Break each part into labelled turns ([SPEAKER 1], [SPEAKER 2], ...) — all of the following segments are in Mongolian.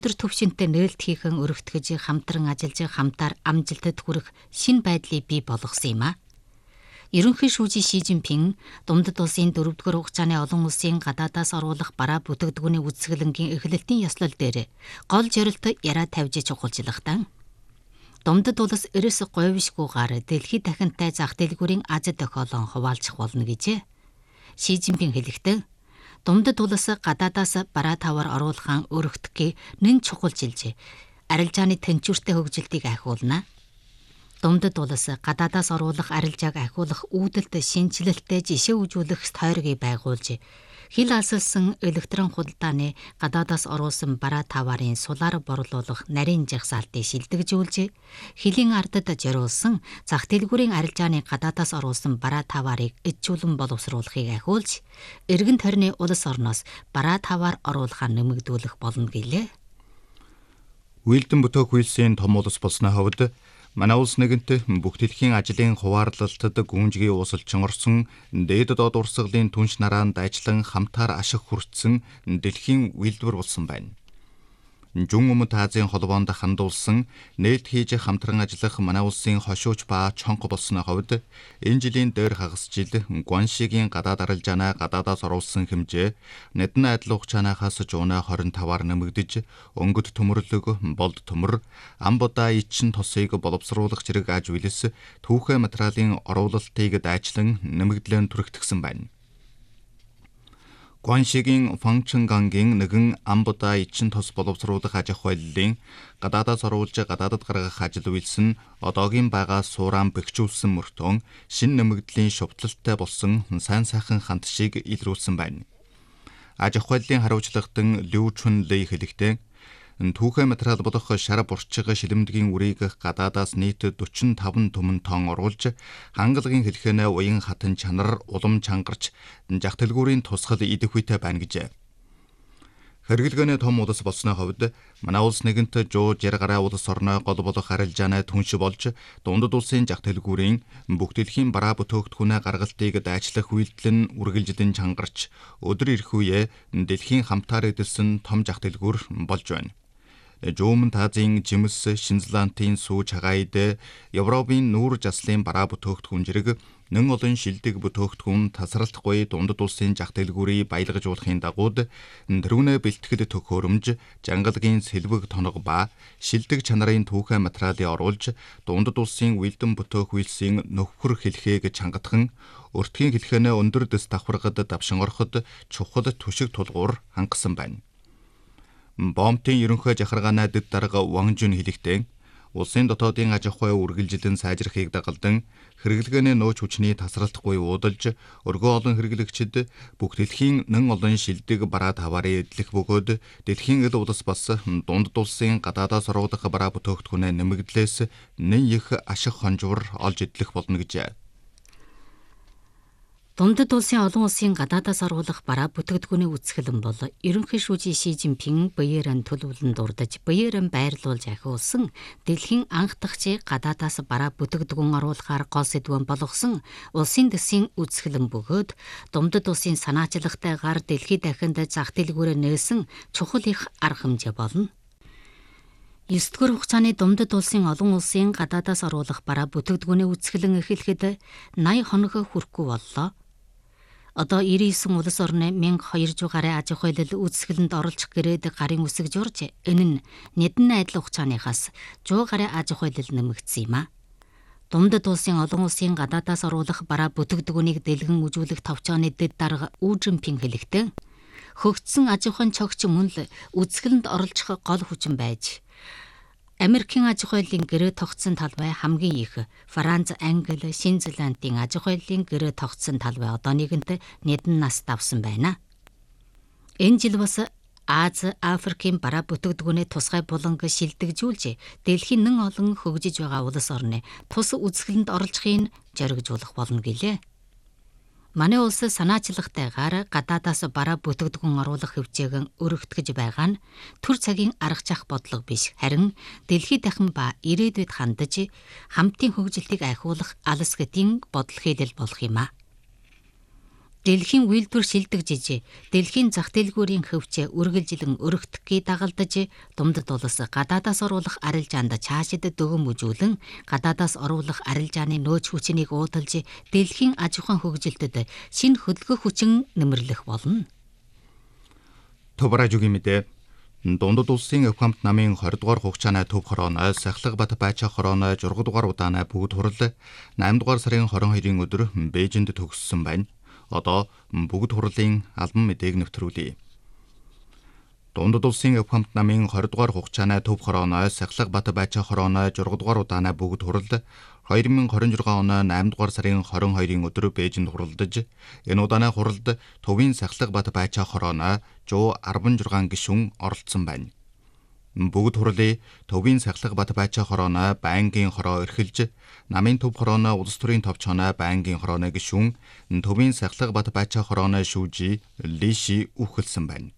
[SPEAKER 1] төр төвшөнтэй нээлт хийхэн өргөтгөж хамтран ажиллаж хамтаар амжилтад хүрэх шинэ байдлыг бий болгосон юм а. Ерөнхий шүүжийн Ши Жинпин Дундад улсын 4-р хугацааны олон улсын гадаадаас оруулах бараа бүтээгдэхүүний үзэсгэлэнгийн эхлэлтийн ёслол дээр гол зорилт яриа тавьж чухалчлахтан Дундад улс эрс говьшгүйгээр дэлхийд дахинтай зах дэлгүүрийн аз тохиолон хуваалцах болно гэж Ши Жинпин хэлэхдээ Дундад улс гадаадаас бараа таваар оруулахын өргөтгөхийг нэн чухалчилж арилжааны тэнцвэртэй хөгжилтийг ахиулна. Дундад улс гадаадаас оруулах арилжааг ахиулах үүдэлт шинжилэлтэй жишээ үзүүлэх тойргийг байгуулж хил асалсан электрон худалдааны гадаадаас оруулсан бараа таварын сулаар борлуулах нарийн жагсаалтыг шилдэгжүүлж хилийн ардад зориулсан зах дэлгүүрийн арилжааны гадаадаас оруулсан бараа таварыг ижүүлэн боловсруулахыг ахиулж эргэн тойрны улс орноос бараа таваар оруулахаа нэмэгдүүлэх болно гэлээ.
[SPEAKER 2] Уйлдэн бүтээх үйлсийн том улс болсны хувьд манай улс нэгэнт бүх дэлхийн ажлын хуваарлалтад гүнжгий уусалчин орсон дээд доод урсгалын түнш нараанд ажиллан хамтаар ашиг хүртсэн дэлхийн үйлдвэр болсон байна. Жун Өмнөд Азийн холбоонд хандуулсан нээлт хийж хамтран ажиллах манай улсын хошууч ба чонго болсны хувьд энэ жилийн дээр хагас жил Гуаншигийн гадаад арилжаанаа гадаадаас оруулсан хэмжээ нэдэн адил хугацаанаас жуунаа 25-аар нэмэгдэж өнгөт төмөрлөг, болд төмөр, амбудаа ичин тосыг боловсруулах зэрэг аж үйлс түүхэ материалын оруулалтыг дайчлан нэмэгдлэн түрэгдсэн байна. Гуаншигийн Фангчэнгангийн нэгэн амбудаа ичин тос боловсруулах аж ахуй байллын гадаадаас оруулж гадаадад гаргах ажил үйлс нь одоогийн байгаа суурaan бэхжүүлсэн мөртөө шин нэмэгдлийн шувталтай болсон сайн сайхан хандшийг илрүүлсэн байна. Аж ахуйлын хариуцлагатан Лю Чун Лэй хэлэхдээ түүхэ материал болох шар бурчиг шилэмдгийн үрийг гадаадаас нийт 45 түмэн тонн оруулж хангалагын хэлхэнэ уян хатан чанар улам чангарч зах дэлгүүрийн тусгал идэх үйтэй байна гэжээ. Хэрэглгээний том улс болсны хувьд манай улс нэгэнт 160 гаруй улс орноо гол болох арилжаанаа түнш болж дундад улсын зах дэлгүүрийн бүх дэлхийн бараа бүтээгдэхүүнээ гаргалтыг дайчлах үйлдэл нь үргэлжлэн чангарч өдөр ирэх үеэ дэлхийн хамтаар эдэлсэн том зах дэлгүүр болж байна. Өмнөд Азийн жимс, Шинзландын сүүж хагаид, Европын нүүр заслын бараа бүтээгдэхүүн зэрэг нэн олон шилдэг бүтээгдэхүүн тасралтгүй дундад улсын зах дэлгүүрийг баялгажуулахын дагуу тэрүүнээ бэлтгэхэд төхөөрөмж, жангалагын сэлбэг тоног ба шилдэг чанарын түүхэ материалыг оруулж дундад улсын уйлдэн бүтээх үйлсийн нөхөр хэлхээг чангатхан өртгийн хэлхэнэ өндөр дэс давхаргад давшин ороход чухал түшиг тулгуур хангасан байна. Бомтын ерөнхий захиргааны дэд дарга Ван Жун хэлэхдээ улсын дотоодын аж ахуй үргэлжлэн сайжрахыг дагалдан хэрэглгээний нөөц хүчний тасралтгүй уудалж өргөө олон хэрэглэгчид бүх дэлхийн нэн олон шилдэг бараа таваарыг эдлэх бөгөөд дэлхийн ил улс бас дундад улсын гадаадаас оруулах бараа бүтээгдэхүүнээ нэмэгдлээс нэн их ашиг хонжуур олж эдлэх болно гэжээ.
[SPEAKER 1] Дундад улсын олон улсын гадаадаас оруулах бараа бүтээгдэхүүний үзэсгэлэн бол ерөнхий шүүжийн Ши Жинпин Бэйрэн төлөвлөн дурдж Бэйрэн байрлуулж ахиулсан дэлхийн анх дахь гадаадаас бараа бүтээгдэхүүн оруулахаар гол сэдвэн болгосон улсын дэсийн үзэсгэлэн бөгөөд дундад улсын санаачлагтайгаар дэлхийд дахинд зах дэлгүүрээ нээсэн чухал их арга хэмжээ болно. 9-р хугацааны дундад улсын олон улсын гадаадаас оруулах бараа бүтээгдэхүүний үзэсгэлэн эхлэхэд 80 хоног хүрэхгүй боллоо. Одоо 99 улс орны 1200 гаруй аж ахуйлал үзэсгэлэнд оролцох гэрээд гарын үсэг журж энэ нь нэдэн адил хугацааныхаас 100 гаруй аж ахуйлал нэмэгдсэн юм а. Дундад улсын олон улсын гадаадаас оруулах бараа бүтээгдэхүүнийг дэлгэн үзүүлэх товчооны дэд дарга Үу Жинпин хэлэхдээ хөгжсөн аж ахуйн цогч мөн л үзэсгэлэнд оролцох гол хүчин байж Америкийн аж ахуйлын гэрээ тогтсон талбай хамгийн их Франц, Англи, Шинзландын аж ахуйлын гэрээ тогтсон талбай одоо нэгэнт нэдэн нас давсан байна. Энэ жил бас Аз, Африкийн бараа бүтээгдэхүүнээ тусгай буланг шилдэгжүүлж дэлхийн нэн олон хөгжиж байгаа улс орны тус үзэсгэлэнд оролцохыг зоригжуулах болно гэлээ. Манай улс санаачлагтайгаар гадаадаас бараа бүтээгдэхүүн оруулах хэмжээг өргөтгөж байгаа нь төр цагийн арга зах бодлого биш, харин дэлхийд дахин ба ирээдүйд хандаж хамтын хөгжилтийг ахиулах алс гэдгийн бодол хийлэл болох юм а. Дэлхийн үйлдвэр шилдэг жижиг, дэлхийн зах дэлгүүрийн хөвчөө үргэлжилэн өргөдөхгүйд дагалдаж, Дундад улс гадаадаас оруулах арилжаанд цаашид дөгөн бүжүүлэн, гадаадаас оруулах арилжааны нөөц хүчнийг уудалж, дэлхийн аж ахуйн хөгжилтөд шинэ хөдөлгөх хүчин нэмэрлэх болно.
[SPEAKER 2] Төвраажугийн мэдээ Дундад улсын Авхамт намын 20 дугаар хугацааны төв хорооноос Сахилгабат байцаах хорооно 6 дугаар удаанаа бүгд хурал 8 дугаар сарын 22-ийн өдөр Бээжинд төгссөн байна. Одоо бүгд хурлын албан мэдээг нэвтрүүлье. Дундад улсын Авхамт намын 20 дугаар хугацааны төв хорооноос Сахилгабат байцаах хорооно 6 дугаар удаанаа бүгд хурал 2026 оны 8 дугаар сарын 22-ийн өдөр Бээжинд хуралдаж, энэ удааны хуралд төвийн Сахилгабат байцаах хорооно 116 гишүүн оролцсон байна. Бүгд хурлын төвийн Сахилгабат байцаах хорооно байнгын хороо эрхэлж, намын төв хорооно улс төрийн товчооно байнгын хорооно гишүүн төвийн Сахилгабат байцаах хорооно шүүжи Лиши үхэлсэн байна.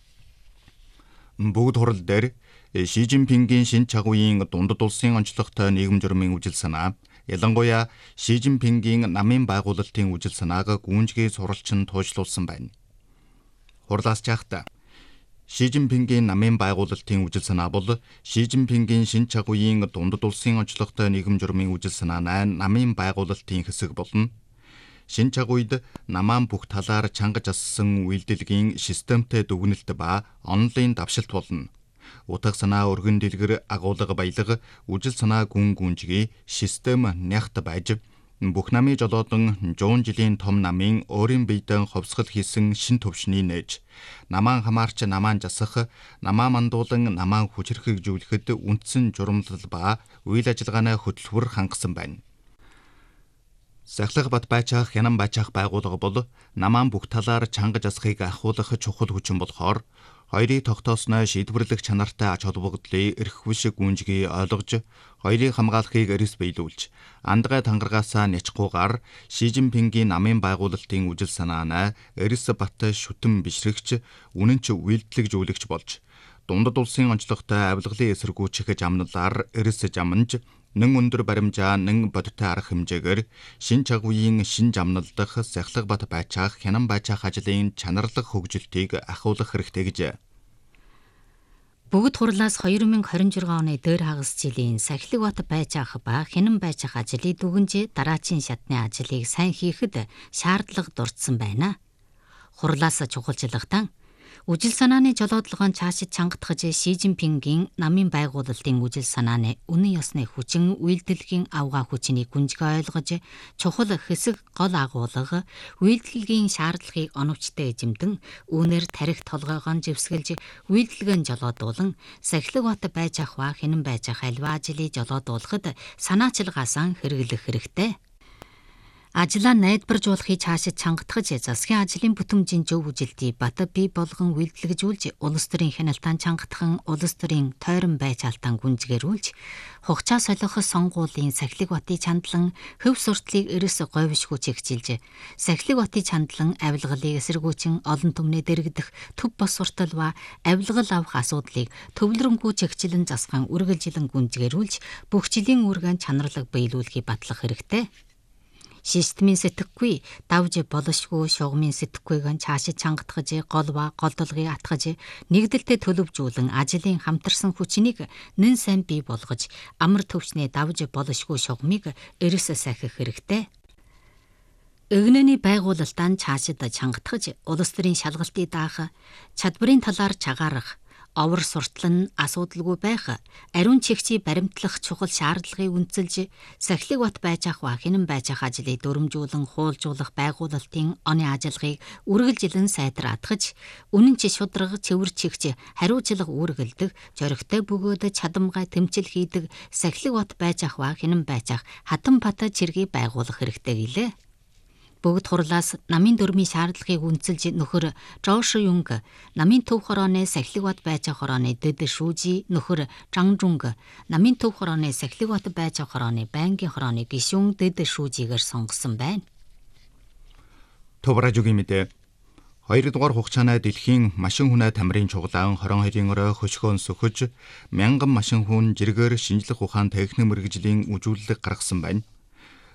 [SPEAKER 2] Бүгд хурал дээр Ши Жинпингийн шинэ чагуйн Дундад улсын онцлогтой нийгэм журмын үжил санаа, ялангуяа Ши Жинпингийн намын байгуулалтын үжил санааг гүнжгий суралцсан туужлуулсан байна. Хурлаас жаахта Ши Жинпингийн намын байгуулалтын үжил санаа бол Ши Жинпингийн шинэ чагуйн Дундад улсын онцлогтой нийгэм журмын үжил санаа намын байгуулалтын хэсэг болно. Шинэ чагуйд намаан бүх талаар чангаж ассан үйлдэлгийн системтэй дүгнэлт ба онлайн давшилт болно. Утга санаа өргөн дэлгэр агуулга баялаг үжил санаа гүн гүнжгий систем нягт байж бүх намын жолоодон 100 жилийн том намын өөрийн биедэн ховсгол хийсэн шин төвшний нээж намаан хамаарч намаан жасах намаа мандуулан намаан хүчрхэгжүүлэхэд үндсэн журамлал ба үйл ажиллагааны хөтөлбөр хангасан байна. Сахилгабат байцаах хянан байцаах байгууллага бол намаан бүх талаар чангаж асахыг ахуулах чухал хүчин болохоор хоёрыг тогтоосноо шийдвэрлэх чанартай ач холбогдлыг эрх биш гүнжгий ойлгож, хоёрыг хамгаалахыг эрс биелүүлж, андгай тангаргаасаа нячхгүйгээр Ши Жинпингийн намын байгуулалтын үжил санаанаа эрс бат шүтэн бишрэгч, үнэн ч үйлдэлжүүлэгч болж, Дундад улсын онцлогтой авилгалын эсэргүүцэх замналаар эрс замнж, нэн өндөр баримжаа нэн бодиттой арга хэмжээгээр шин чагуйн шин замналдах Сахилгабат байцаах хянан байцаах ажлын чанарлах хөгжилтийг ахуулах хэрэгтэй гэж.
[SPEAKER 1] Бүгд хурлаас 2026 оны дээр хагас жилийн Сахилгабат байцаах ба хянан байцаах ажлыг дүгнж дараачийн шатны ажлыг сайн хийхэд шаардлага дурдсан байна. Хурлаас чухалчлагтан үжил санааны жолоодлогоон цаашид чангатгаж Ши Жинпингийн намын байгуулалтын үжил санааны үнэн ёсны хүчин үйлдэлгийн авгаа хүчнийг гүнжгий ойлгож, чухал хэсэг гол агуулга үйлдэлгийн шаардлагыг оновчтой эзэмдэн, үүнээр тарих толгойгоо живсгэлж үйлдэлгэн жолоодуулан Сахилгабат байцаах ба хянан байцаах альва ажлыг жолоодуулахад санаачилгаасан хэрэглэх хэрэгтэй. Ажлаа найдваржуулахыг цаашид чангатгаж, засгийн ажлын бүтэмжийн зөв үжилтийг бат бий болгон үйлдэлгжүүлж, улс төрийн хяналтаан чангатхан, улс төрийн тойрон байцаалтан гүнзгээрүүлж, хугацаа солих сонгуулийн Сахилгабатын чандлан хөв суртлыг эрс говьшгүй чигчилж, Сахилгабатын чандлан авилгалыг эсэргүүцэн олон түмнээ дэрэгдэх төв бос суртал ба авилгал авах асуудлыг төвлөрөнгүй чигчилэн засхан үргэлжилэн гүнзгээрүүлж, бүх жилийн үүргэн чанарлаг биелүүлэхийг батлах хэрэгтэй. Системийн сэтгэхгүй, давж болошгүй шугамын сэтгэхүйг цаашид чангатгаж, гол ба голдолгыг атгаж, нэгдэлтэй төлөвжүүлэн ажлын хамтарсан хүчнийг нэн сайн бий болгож, амар төвчний давж болошгүй шугамыг эрс сахих хэрэгтэй. Өгнөний байгуулалтаа цаашид чангатгаж, улс төрийн шалгалтыг даах, чадварын талаар чагаарах, овор суртал нь асуудалгүй байх, ариун чигчийг баримтлах чухал шаардлагыг үндэслэж, Сахилгабат байцаах ба хянан байцаах ажлыг дүрмжүүлэн хуулжуулах байгуулалтын оны ажиллагааг үргэлжилэн сайдраатгаж, үнэн ч шудраг цэвэр чигч хариуцлага үүргэлдэг, зоригтой бөгөөд чадамгай тэмцэл хийдэг Сахилгабат байцаах ба хянан байцаах хатан бат чиргийг байгуулах хэрэгтэй гэлээ. Бүгд хурлаас намын дөрмийн шаардлагыг үндэслэж нөхөр Жош Юнг, намын төв хорооны Сахилгабат байцаах хорооны дэд шүүжи нөхөр Жан Жунг, намын төв хорооны Сахилгабат байцаах хорооны байнгын хорооны гишүүн дэд шүүжигээр сонгосон байна.
[SPEAKER 2] Төвраажугийн мэдээ 2 дугаар хугацааны дэлхийн машин хүнээ тамирын чуглаан 22-ын орой хөшгөөн сөхөж, мянган машин хүн жиргээр шинжлэх ухаан техник мэргэжлийн үжүүлэлэг гаргасан байна.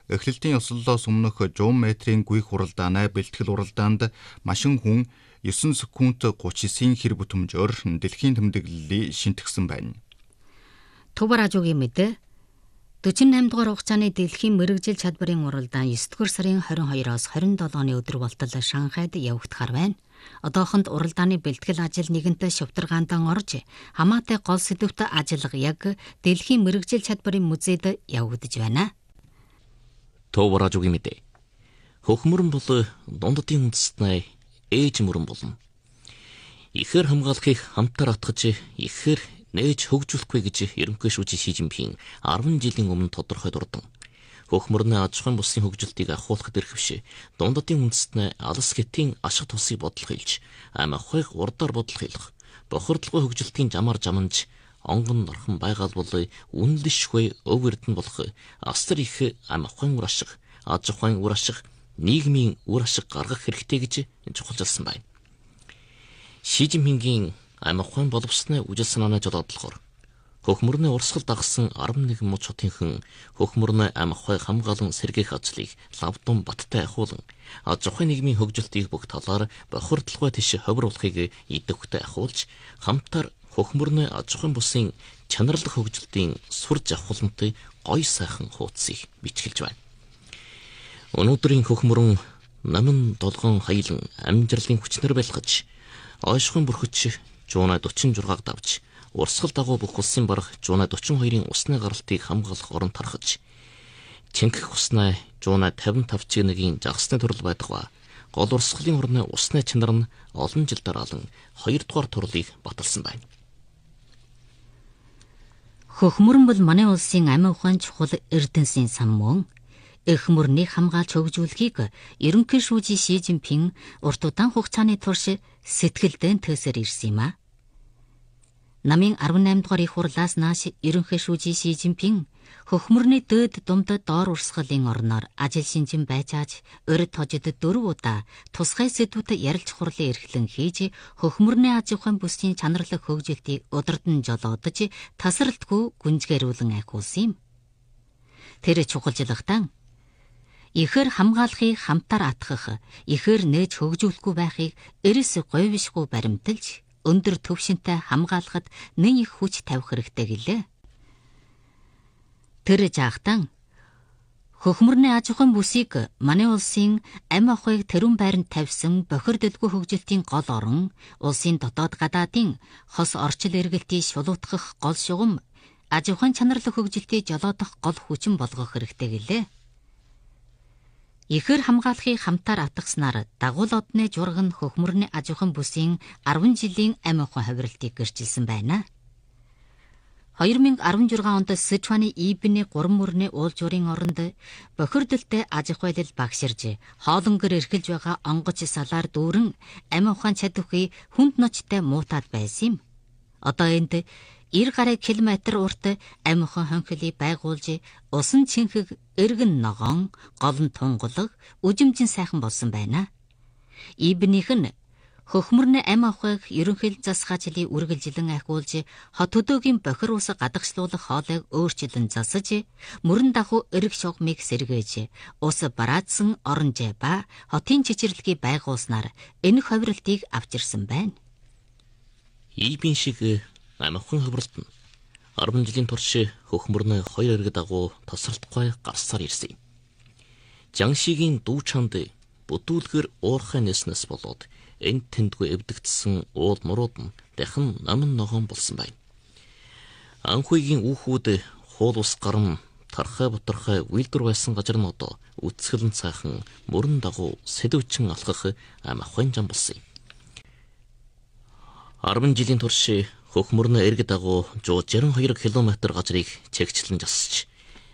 [SPEAKER 2] эхлэлтийн ёслолоос өмнөх 100 метрийн гүйх уралдаанаа бэлтгэл уралдаанд машин хүн 9 секунд 39-ийн хэр бүтэмжөөр дэлхийн тэмдэглэлийг шинтгэсэн байна.
[SPEAKER 1] Төв радиогийн мэдээ 48 дугаар хугацааны дэлхийн мэрэгжил чадварын уралдаан 9 дугаар сарын 22-оос 27-ны өдөр болтол Шанхайд явагдахаар байна. Одоохонд уралдааны бэлтгэл ажил нэгэнтээ шавтаргаандан орж, хамаатай гол сэдвт ажиллага яг дэлхийн мэрэгжил чадварын музейд явагдаж байна.
[SPEAKER 3] Төв радиогийн мэдээ. Хөхмөрөн бол дунддын үндэстний ээж мөрөн болно. Ихэр хамгаалахыг хамтаар атгаж, ихэр нээж хөгжүүлэхгүй гэж ерөнхий шүүжин Ши Жинпин 10 жилийн өмнө тодорхой дурдан. Хөхмөрний аж ахуйн бүсийн хөгжилтийг ахиулахад эрхэвш, дунддын үндэстний алс гэтийн ашиг тусыг бодлого хэлж, ам ахуйг урдаар бодлого хэлэх, бохирдлогын хөгжилтийн жамаар жаманж, онгон норхон байгаал бол үнэлшгүй өв эрдэнэ болох астар их ам ахуйн үр ашиг, аж ахуйн үр ашиг, нийгмийн үр ашиг гаргах хэрэгтэй гэж чухалчилсан байна. Ши Жинпингийн ам ахуйн боловсны үжил санааны жолоодлохоор хөхмөрний урсгал дагсан 11 муж хотынхан хөхмөрний ам ахуйг хамгаалан сэргээх ажлыг лавдун баттай ахиулан аж ахуйн нийгмийн хөгжилтийг бүх талаар бохирдлогой тийш ховруулахыг идэвхтэй ахиулж хамтаар хөхмөрний аж ахуйн бүсийн чанарлах хөгжилтийн сур жавхлантай гоё сайхан хуудсыг бичгэлж байна. Өнөөдрийн хөхмөрөн намын долгон хаялан амжирлын хүчнэр байлгаж ойшхон бүрхэж жуунай 46-г давж урсгал дагуу бүх улсын барах жуунай 42-ийн усны гаралтыг хамгаалах орон тархаж чингэх уснаа жуунай 55-1-ийн жагсны төрөл байдаг ба гол урсгалын орны усны чанар нь олон жил дараалан 2 дугаар турлыг баталсан байна.
[SPEAKER 1] Хөхмөрөн бол манай улсын амин ухаан чухал эрдэнэсийн сан мөн. Эх мөрнийг хамгаалж хөгжүүлэхийг ерөнхий шүүжин Ши Жинпин урт удаан хугацааны турш сэтгэлдээ төөсөр ирсэн юм а. Намын 18 дугаар их хурлаас нааш ерөнхий шүүжин Ши Жинпин хөхмөрний дээд думд доор урсгалын орноор ажил шинжин байцааж урд хожид 4 удаа тусгай сэдвүүдэд ярилж хурлын эрхлэн хийж хөхмөрний аж ахуйн бүсийн чанарлах хөгжилтийг удирдан жолоодож тасралтгүй гүнзгийрүүлэн ахиулсан юм. Тэр чухалчлагтан ихэр хамгаалахыг хамтаар атгах, ихэр нээж хөгжүүлэхгүй байхыг эрс говьшгүй баримталж, өндөр төвшинтэй хамгаалахад нэг их хүч тавих хэрэгтэй гэлээ. Тэр жаахтан хөхмөрний аж ахуйн бүсийг манай улсын ам ахуйг тэрүүн байранд тавьсан бохирдолгүй хөгжилтийн гол орон, улсын дотоод гадаадын хос орчил эргэлтийг шулуутгах гол шугам, аж ахуйн чанарлах хөгжилтийг жолоодох гол хүчин болгох хэрэгтэй гэлээ. Ихэр хамгаалахыг хамтаар атгаснаар дагуул одны жураг нь хөхмөрний аж ахуйн бүсийн 10 жилийн ам ахуйн хувиралтыг гэрчилсэн байна. 2016 онд Сычуаны Ибний 3 мөрний уул журийн оронд бохирдолтой аж ахуйлал багширж, хоолонгор эрхэлж байгаа онгоц салаар дүүрэн ам ахуйн чадварыг хүнд ночтой муутаад байсан юм. Одоо энд 90 км урт ам ахуйн хонхилыг байгуулж, усан чинхэг эргэн ногоон, гол нь тунгалаг, үжимжин сайхан болсон байна. Ибнийх нь хөхмөрний ам ахуйг ерөнхий засгаажлыг үргэлжилэн ахиулж, хот хөдөөгийн бохир ус гадагшлуулах хоолойг өөрчлөн засаж, мөрөн дагуу эрг шугамыг сэргээж, ус бараадсан оронжээ ба хотын чичирлэгийг байгуулснаар энэ хувиралтыг авчирсан байна.
[SPEAKER 3] Ибн шиг ам ахуйн хувиралт нь 10 жилийн турш хөхмөрний 2 эрэг дагуу тасралтгүй гарсаар ирсэн юм. Жаншигийн дүү чанд бүтүүлгэр уурхай нэснэс болоод энд тэндгүй эвдэгдсэн уул мурууд нь дахин намын ногоон болсон байна. Анхүйгийн үүхүүд хуул ус гарам тархай бутархай үйлдвэр байсан газар нь одоо үцгэлэн цаахан мөрөн дагуу сэдвчин алхах ам ахуйн зам болсон юм. 10 жилийн турш хөхмөрний эрг дагуу 162 км газрыг чигчлэн засч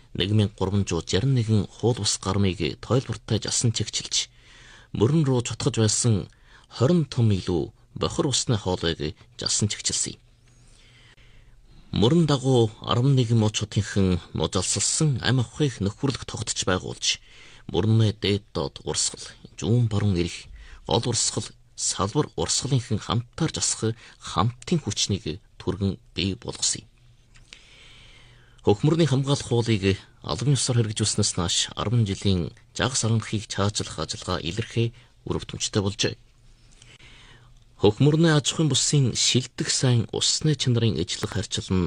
[SPEAKER 3] 1361 хуул ус гармыг тойлбортой жасан чигчилж мөрөн рүү чутгаж байсан 20 том илүү бохир усны хоолойг жасан чигчилсэн юм. Мөрөн дагуу 11 муж хотынхан нужалсалсан ам ахуйг нөхөрлөх тогтч байгуулж мөрний дээд доод урсгал, зүүн баруун эрх, гол урсгал, салбар урсгалынхан хамтаар засах хамтын хүчнийг түргэн бий болгосон юм. Хөхмөрний хамгаалах хуулийг албан ёсоор хэрэгжүүлснээс нааш 10 жилийн жагас аранхыг чаачлах ажиллагаа илэрхий үр дүнжтэй болжээ. Хөхмөрний аж ахуйн бүсийн шилдэг сайн усны чанарын ижлэх харьцал нь